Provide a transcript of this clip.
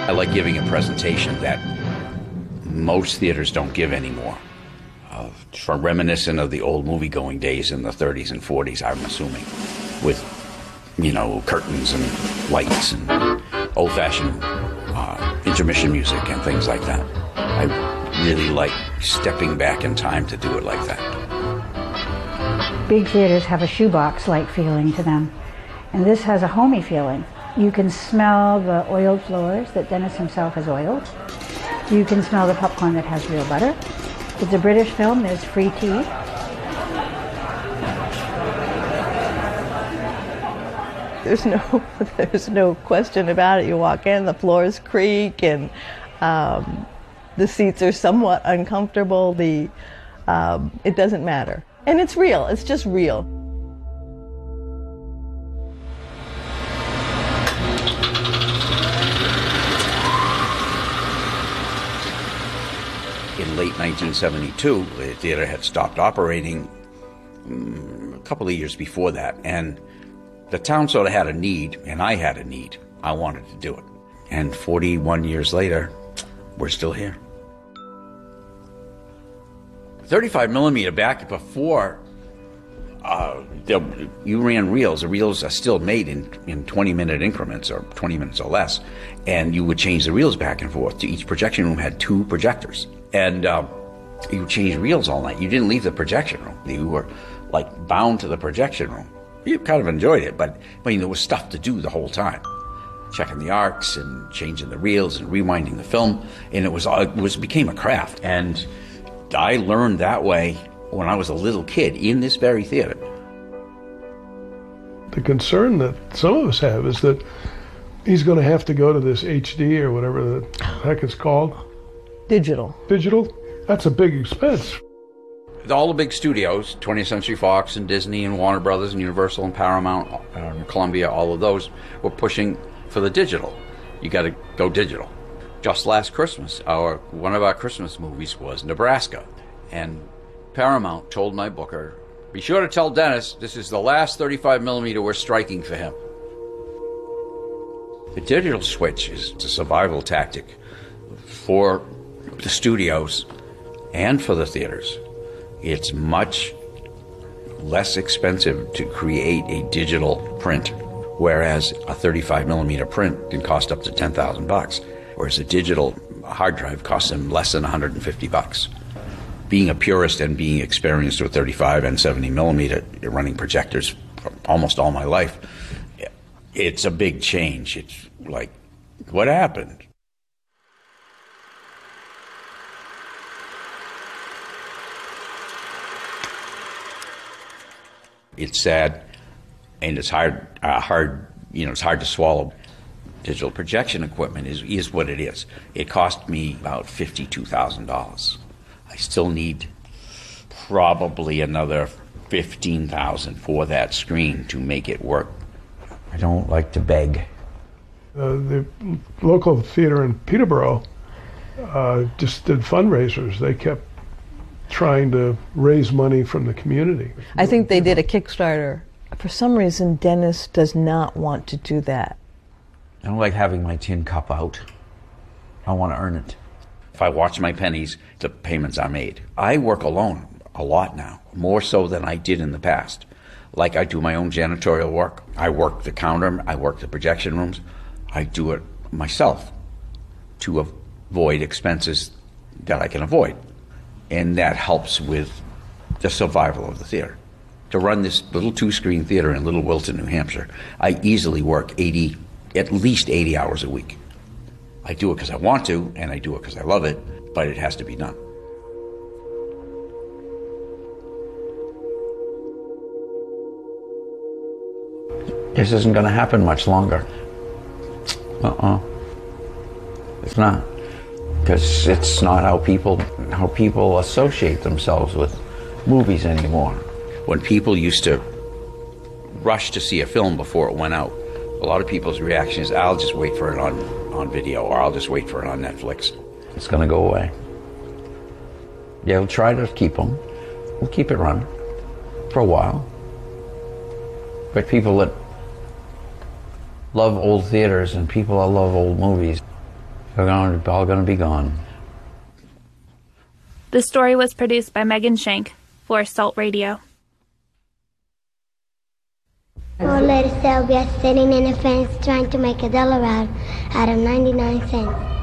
I like giving a presentation that most theaters don't give anymore. Reminiscent of the old movie-going days in the 30s and 40s, I'm assuming, with, curtains and lights and old-fashioned intermission music and things like that. I really like stepping back in time to do it like that. Big theaters have a shoebox-like feeling to them, and this has a homey feeling. You can smell the oiled floors that Dennis himself has oiled. You can smell the popcorn that has real butter. It's a British film, there's free tea. There's no question about it. You walk in, the floors creak, and the seats are somewhat uncomfortable. It doesn't matter. And it's real, it's just real. In late 1972, the theater had stopped operating a couple of years before that, and the town sort of had a need, and I had a need. I wanted to do it. And 41 years later, we're still here. 35 millimeter back before you ran reels. The reels are still made in 20-minute increments or 20 minutes or less, and you would change the reels back and forth. Each projection room had 2 projectors, and you would change reels all night. You didn't leave the projection room. You were like bound to the projection room. You kind of enjoyed it, but there was stuff to do the whole time. Checking the arcs and changing the reels and rewinding the film, and it became a craft. And I learned that way when I was a little kid in this very theater. The concern that some of us have is that he's going to have to go to this HD or whatever the heck it's called. Digital. Digital? That's a big expense. All the big studios, 20th Century Fox and Disney and Warner Brothers and Universal and Paramount and Columbia, all of those were pushing for the digital. You got to go digital. Just last Christmas, one of our Christmas movies was Nebraska, and Paramount told my booker, "Be sure to tell Dennis this is the last 35 millimeter we're striking for him." The digital switch is a survival tactic for the studios and for the theaters. It's much less expensive to create a digital print, whereas a 35 millimeter print can cost up to $10,000, whereas a digital hard drive costs them less than $150. Being a purist and being experienced with 35 and 70 millimeter running projectors for almost all my life, it's a big change. It's like, what happened? It's sad, and it's hard. It's hard to swallow. Digital projection equipment is what it is. It cost me about $52,000. I still need probably another $15,000 for that screen to make it work. I don't like to beg. The local theater in Peterborough just did fundraisers. They kept trying to raise money from the community. I think they did a Kickstarter. For some reason, Dennis does not want to do that. I don't like having my tin cup out. I want to earn it. If I watch my pennies, the payments are made. I work alone a lot now, more so than I did in the past. Like, I do my own janitorial work. I work the counter. I work the projection rooms. I do it myself to avoid expenses that I can avoid. And that helps with the survival of the theater. To run this little 2-screen theater in Little Wilton, New Hampshire, I easily work at least 80 hours a week. I do it because I want to, and I do it because I love it, but it has to be done. This isn't going to happen much longer. It's not. Because it's not how people associate themselves with movies anymore. When people used to rush to see a film before it went out, a lot of people's reaction is, I'll just wait for it on video, or I'll just wait for it on Netflix. It's going to go away. Yeah, we'll try to keep them. We'll keep it running for a while. But people that love old theaters and people that love old movies, They're all going to be gone. The story was produced by Megan Shank for Salt Radio. Old lady Sylvia sitting in a fence trying to make $1 out of 99 cents.